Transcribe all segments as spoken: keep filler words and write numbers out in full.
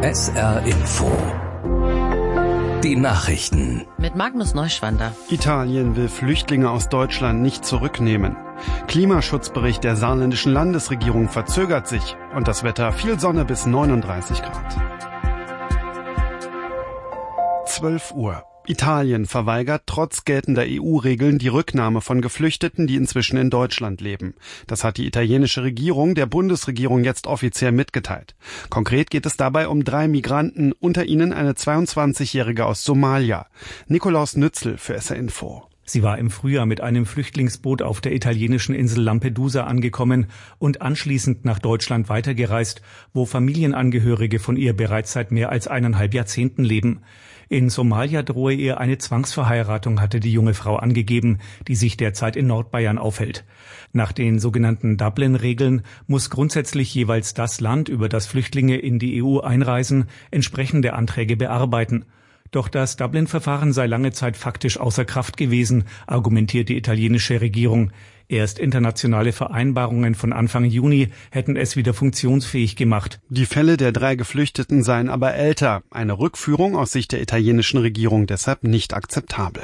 S R Info. Die Nachrichten. Mit Magnus Neuschwander. Italien will Flüchtlinge aus Deutschland nicht zurücknehmen. Klimaschutzbericht der saarländischen Landesregierung verzögert sich. Und das Wetter: viel Sonne bis neununddreißig Grad. zwölf Uhr. Italien verweigert trotz geltender E U-Regeln die Rücknahme von Geflüchteten, die inzwischen in Deutschland leben. Das hat die italienische Regierung der Bundesregierung jetzt offiziell mitgeteilt. Konkret geht es dabei um drei Migranten, unter ihnen eine zweiundzwanzigjährige aus Somalia. Nikolaus Nützel für S R Info. Sie war im Frühjahr mit einem Flüchtlingsboot auf der italienischen Insel Lampedusa angekommen und anschließend nach Deutschland weitergereist, wo Familienangehörige von ihr bereits seit mehr als eineinhalb Jahrzehnten leben. In Somalia drohe ihr eine Zwangsverheiratung, hatte die junge Frau angegeben, die sich derzeit in Nordbayern aufhält. Nach den sogenannten Dublin-Regeln muss grundsätzlich jeweils das Land, über das Flüchtlinge in die E U einreisen, entsprechende Anträge bearbeiten. Doch das Dublin-Verfahren sei lange Zeit faktisch außer Kraft gewesen, argumentiert die italienische Regierung. Erst internationale Vereinbarungen von Anfang Juni hätten es wieder funktionsfähig gemacht. Die Fälle der drei Geflüchteten seien aber älter. Eine Rückführung aus Sicht der italienischen Regierung deshalb nicht akzeptabel.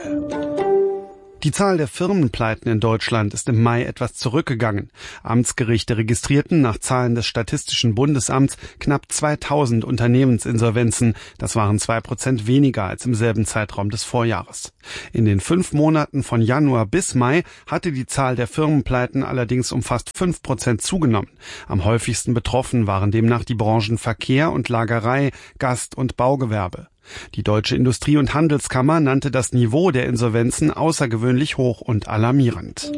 Die Zahl der Firmenpleiten in Deutschland ist im Mai etwas zurückgegangen. Amtsgerichte registrierten nach Zahlen des Statistischen Bundesamts knapp zweitausend Unternehmensinsolvenzen. Das waren zwei Prozent weniger als im selben Zeitraum des Vorjahres. In den fünf Monaten von Januar bis Mai hatte die Zahl der Firmenpleiten allerdings um fast fünf Prozent zugenommen. Am häufigsten betroffen waren demnach die Branchen Verkehr und Lagerei, Gast- und Baugewerbe. Die Deutsche Industrie- und Handelskammer nannte das Niveau der Insolvenzen außergewöhnlich hoch und alarmierend.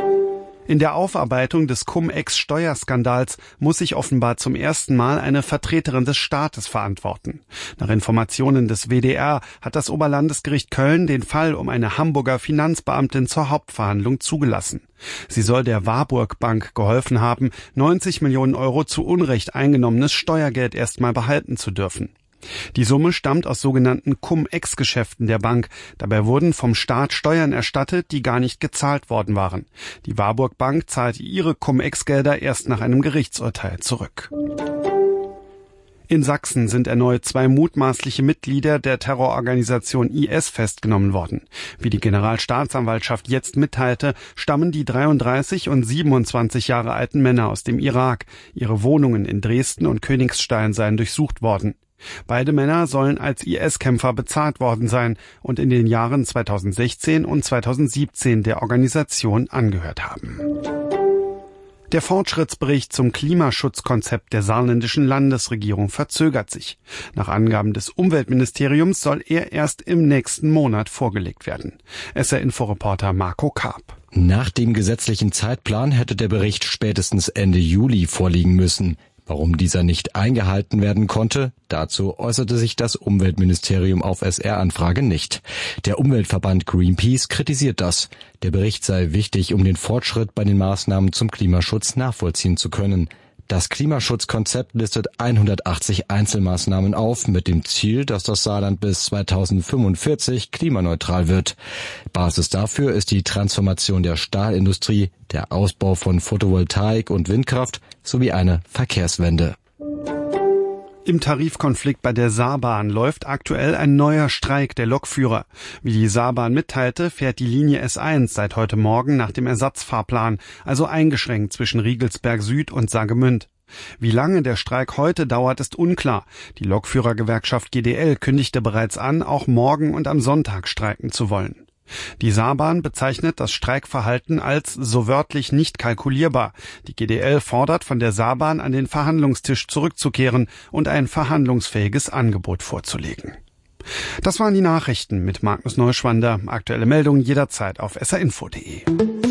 In der Aufarbeitung des Cum-Ex-Steuerskandals muss sich offenbar zum ersten Mal eine Vertreterin des Staates verantworten. Nach Informationen des W D R hat das Oberlandesgericht Köln den Fall um eine Hamburger Finanzbeamtin zur Hauptverhandlung zugelassen. Sie soll der Warburg Bank geholfen haben, neunzig Millionen Euro zu Unrecht eingenommenes Steuergeld erstmal behalten zu dürfen. Die Summe stammt aus sogenannten Cum-Ex-Geschäften der Bank. Dabei wurden vom Staat Steuern erstattet, die gar nicht gezahlt worden waren. Die Warburg Bank zahlte ihre Cum-Ex-Gelder erst nach einem Gerichtsurteil zurück. In Sachsen sind erneut zwei mutmaßliche Mitglieder der Terrororganisation I S festgenommen worden. Wie die Generalstaatsanwaltschaft jetzt mitteilte, stammen die dreiunddreißig und siebenundzwanzig Jahre alten Männer aus dem Irak. Ihre Wohnungen in Dresden und Königstein seien durchsucht worden. Beide Männer sollen als I S-Kämpfer bezahlt worden sein und in den Jahren zweitausendsechzehn und zweitausendsiebzehn der Organisation angehört haben. Der Fortschrittsbericht zum Klimaschutzkonzept der saarländischen Landesregierung verzögert sich. Nach Angaben des Umweltministeriums soll er erst im nächsten Monat vorgelegt werden. S R-Info-Reporter Marco Karp. Nach dem gesetzlichen Zeitplan hätte der Bericht spätestens Ende Juli vorliegen müssen. Warum dieser nicht eingehalten werden konnte, dazu äußerte sich das Umweltministerium auf S R-Anfrage nicht. Der Umweltverband Greenpeace kritisiert das. Der Bericht sei wichtig, um den Fortschritt bei den Maßnahmen zum Klimaschutz nachvollziehen zu können. Das Klimaschutzkonzept listet hundertachtzig Einzelmaßnahmen auf, mit dem Ziel, dass das Saarland bis zweitausendfünfundvierzig klimaneutral wird. Basis dafür ist die Transformation der Stahlindustrie, der Ausbau von Photovoltaik und Windkraft sowie eine Verkehrswende. Im Tarifkonflikt bei der Saarbahn läuft aktuell ein neuer Streik der Lokführer. Wie die Saarbahn mitteilte, fährt die Linie S eins seit heute Morgen nach dem Ersatzfahrplan, also eingeschränkt zwischen Riegelsberg Süd und Saargemünd. Wie lange der Streik heute dauert, ist unklar. Die Lokführergewerkschaft G D L kündigte bereits an, auch morgen und am Sonntag streiken zu wollen. Die Saarbahn bezeichnet das Streikverhalten als so wörtlich nicht kalkulierbar. Die G D L fordert von der Saarbahn, an den Verhandlungstisch zurückzukehren und ein verhandlungsfähiges Angebot vorzulegen. Das waren die Nachrichten mit Magnus Neuschwander. Aktuelle Meldungen jederzeit auf s r info punkt d e.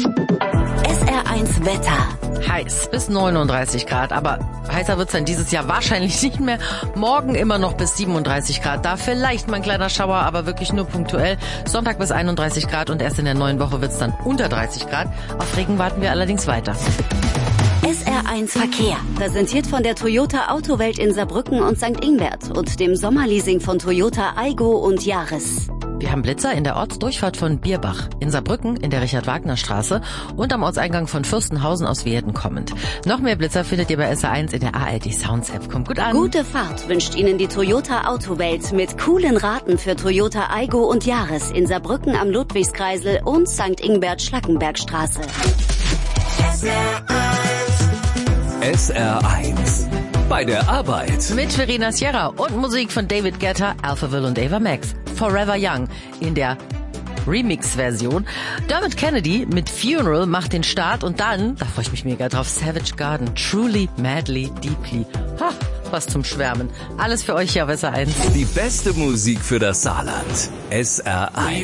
S R eins Wetter. Heiß bis neununddreißig Grad, aber heißer wird's dann dieses Jahr wahrscheinlich nicht mehr. Morgen immer noch bis siebenunddreißig Grad, da vielleicht mal ein kleiner Schauer, aber wirklich nur punktuell. Sonntag bis einunddreißig Grad und erst in der neuen Woche wird's dann unter dreißig Grad. Auf Regen warten wir allerdings weiter. S R eins Verkehr, präsentiert von der Toyota Autowelt in Saarbrücken und Sankt Ingbert und dem Sommerleasing von Toyota Aygo und Yaris. Wir haben Blitzer in der Ortsdurchfahrt von Bierbach, in Saarbrücken in der Richard-Wagner-Straße und am Ortseingang von Fürstenhausen aus Wehrden kommend. Noch mehr Blitzer findet ihr bei S R eins in der A R D Sounds App. Kommt gut an. Gute Fahrt wünscht Ihnen die Toyota Autowelt mit coolen Raten für Toyota Aygo und Yaris in Saarbrücken am Ludwigskreisel und Sankt Ingbert-Schlackenbergstraße. S R eins. Bei der Arbeit. Mit Verena Sierra und Musik von David Guetta, Alphaville und Ava Max. Forever Young in der Remix-Version. Dermot Kennedy mit Funeral macht den Start und dann, da freue ich mich mega drauf, Savage Garden, Truly, Madly, Deeply. Ha, was zum Schwärmen. Alles für euch hier auf S R eins. Die beste Musik für das Saarland. S R eins.